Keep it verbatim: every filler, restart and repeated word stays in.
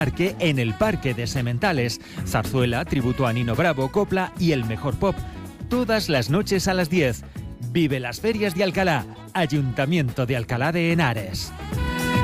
Parque en el Parque de Sementales. Zarzuela, tributo a Nino Bravo, copla y el mejor pop. Todas las noches a las diez. Vive las ferias de Alcalá. Ayuntamiento de Alcalá de Henares.